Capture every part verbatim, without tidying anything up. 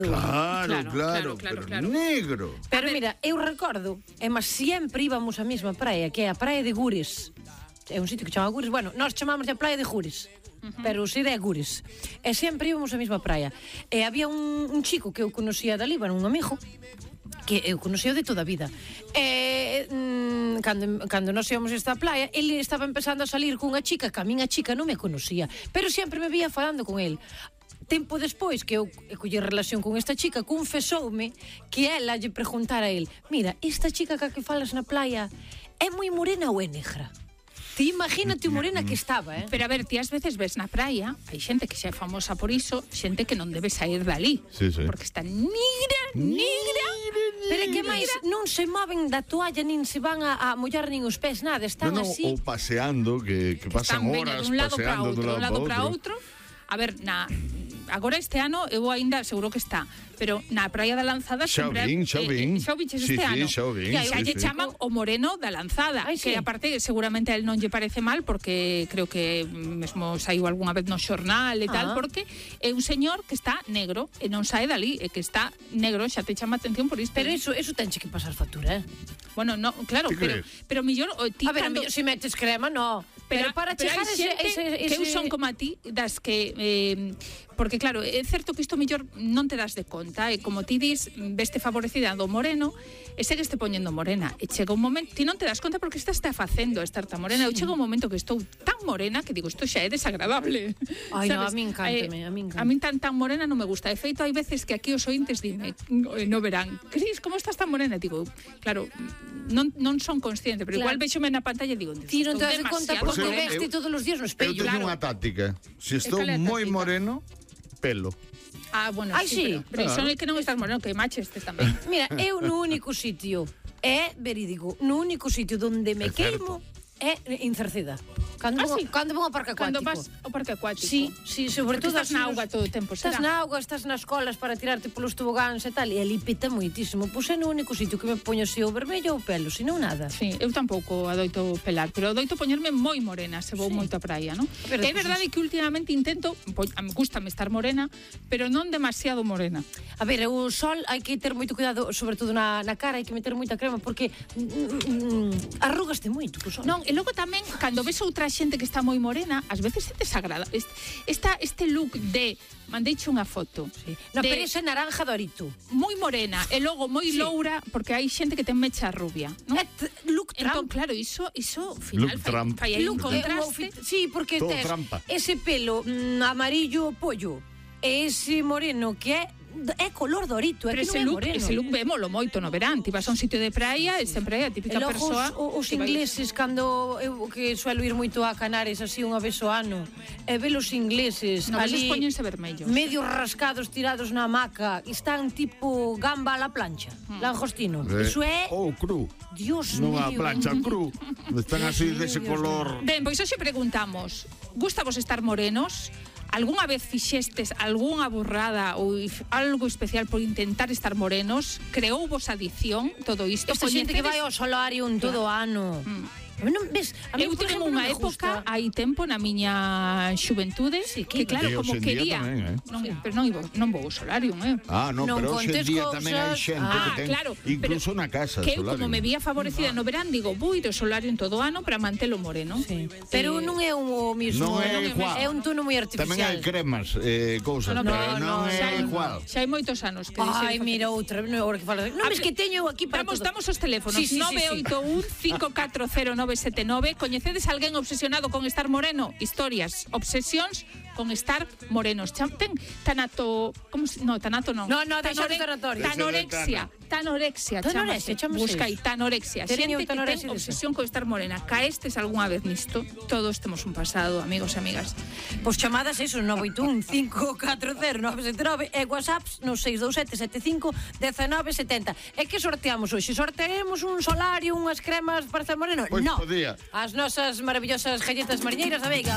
Claro, claro, claro, pero negro. Pero mira, eu recordo, e mas sempre íbamos á mesma praia, que é a praia de Gures. É un sitio que chama Gures, bueno, nós chamamos de praia de Gures. Uh-huh. Pero o sitio é Gures. E sempre íbamos á mesma praia. E había un, un chico que eu conocía dali, bueno, un amigo, que eu conocía de toda a vida. E mm, cando, cando nós íbamos a esta praia, ele estaba empezando a salir cunha chica, que a minha chica non me conocía, pero sempre me vía falando con ele. Tempo despois que eu colle relación con esta chica, confesoume que ela lle preguntara a ele: mira, esta chica que que falas na playa é moi morena ou é negra? Ti imagínate o morena que estaba, eh? Pero a ver, ti ás veces ves na praia, hai xente que xa é famosa por iso, xente que non debe sair dali, sí, sí. Porque está negra, negra. Pero é que máis non se moven da toalla, nin se van a, a mollar nin os pés, nada, están no, no, así. Ou paseando, que, que pasan están, horas dun lado paseando outro, dun lado para outro. outro. A ver, na agora este ano eu aínda seguro que está, pero na praia da Lanzada xa sempre vin, xa vin. Eh, xa viches sí, este sí, ano. Xa vin, e aí sí, lle sí. chaman o moreno da Lanzada, Ay, que sí. aparte seguramente a él non lle parece mal porque creo que mesmo saiu algunha vez no xornal e tal, ah. porque é un señor que está negro e non sae dali, e que está negro, xa te chama atención por isto. Pero iso, eso tenche que pasar factura, eh? Bueno, no, claro, pero pero millor o ti A ver, cando... a se metes crema, no. Pero, pero para pero chegar hai ese, xente ese, ese... que eu son como a ti, das que eh, porque claro, é certo que isto mellor non te das de conta, e como ti dis, veste favorecida do moreno e segues te poñendo morena, e chega un momento, ti non te das conta porque estás te facendo estar tan morena. Sí. Eu chego un momento que estou tan morena que digo, isto xa é desagradable. Ai, ¿sabes? no, a min encántame, eh, a min encántame. A min tan tan morena non me gusta. De feito, hai veces que aquí os ointes dime, no verán, Cris, como estás tan morena? Digo, claro, non, non son consciente, pero Claro. igual vexome na pantalla e digo, Ti non te das de conta porque eu- veste eu- todos os días no Eu espello. teño claro. unha táctica. Se estou cal é a moi táctica? moreno, pelo. Ah, bueno, Ai, sí. Pero, pero Claro. iso é que non estás moreno, que macho estes tamén. Mira, eu no único sitio, é verídico, no único sitio onde me É certo. queimo é en Cerceda. Cando, Ah, vou, sí? cando vou ao parque Cando acuático. vas ao parque acuático. Sí, sí, sobre Porque todo estás así na nos- auga todo o tempo, Estás será? na auga, estás nas colas para tirarte polos tobogáns e tal, e ali pita moitísimo. Pois é no único sitio que me poño así o vermello ou o pelo, senón nada. Sí, eu tampouco adoito pelar, pero adoito poñerme moi morena se vou Sí. moito á praia, non? Pero É pues verdade que últimamente intento, pois, a me gustame estar morena, pero non demasiado morena. A ver, o sol hai que ter moito cuidado, sobre todo na, na cara, hai que meter moita crema, porque mm, mm, arrugaste moito co sol. Non, e logo tamén, cando ves outra xente que está moi morena, ás veces é desagrada. Este, esta, este look de, mandeiche unha foto, Sí. No, de pero ese naranja dorito. moi morena e logo moi Sí. loura, porque hai xente que ten mecha rubia, non? É t- look Entón, Trump. claro, iso, iso, ao final, Look fai, Trump. fai aí un Look, eh, o contraste. outfit- sí, porque Todo tes trampa. ese pelo mm, amarillo pollo e ese moreno que é é color dorito, é Pero que ese non é look, moreno. ese look vémolo moito no verán. Ti vas a un sitio de praia e sempre é a E típica logo persoa. os, os que vai- ingleses, cando eu que suelo ir moito a Canares así unha vez ao ano, e ve os ingleses No, ali eles póñense vermellos. medio rascados tirados na hamaca, están tipo gamba a la plancha, Hmm. langostino. Eh, Iso é, Ou cru. Dios Nunha mío. plancha cru. Están así dese Dios color. Ben, pois hoxe preguntamos, gustavos estar morenos? Alguna vez fixestes algunha burrada ou if- algo especial por intentar estar morenos? Creou vos adicción todo isto? Esta xente que vai ao Coñecedes- solarium todo o ano. A mí non ves, a mí, Eu por tive exemplo, unha non me época gusta. hai tempo na miña xuventude Sí, que que claro, E como hoxe en día quería, tamén, eh? non, pero non, iba, non vou ao solarium, eh. Ah, non, Non pero hoxe en contes día tamén hai cousas. xente Ah, que ten claro, incluso pero na casa que eu solarium. como me vía favorecida no verán, digo, vou ir ao solarium todo o ano para mantelo moreno. Sí. Pero non é o mismo, Non é é, igual. é un tono moi artificial. Tamén hai cremas, eh, cousas, No, pero no, non xa é igual. Xa hai moitos anos que Ai, deixei de mira outra, non, agora que falas. Non, ves que teño aquí para Vamos, todo. damos os teléfonos. Sí, sí, sí, nove oito un, cinco catro cero nove sete nove. Coñecedes alguén obsesionado con estar moreno? Historias, obsesións con estar morenos. Cham- Ten tanato... Como se... No, tanato non. No, no, deixa de tanatorio. Tanorexia. Tanorexia. Tanorexia, chamase Buscai iso. tanorexia. Teño Xente que tanorexia ten diso. obsesión con estar morena. Caestes algunha vez nisto? Todos temos un pasado, amigos e amigas. Pois chamadas eso, nove oito un, cinco catro cero nove sete nove e whatsapps no seis dous sete sete cinco un nove sete cero. E que sorteamos hoxe? Sorteemos un solario, unhas cremas para estar moreno? Pois no. podía. As nosas maravillosas galletas mariñeiras da Veiga.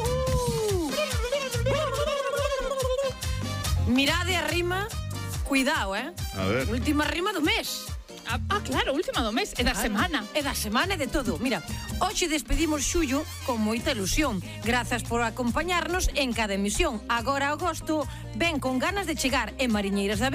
Mirade a rima. Cuidado, eh? A ver. Última rima do mes. Ah, ah, claro, última do mes. É da semana. É da semana e de todo. Mira, hoxe despedimos xullo con moita ilusión. Grazas por acompañarnos en cada emisión. Agora agosto ven con ganas de chegar en Mariñeiras da Veiga.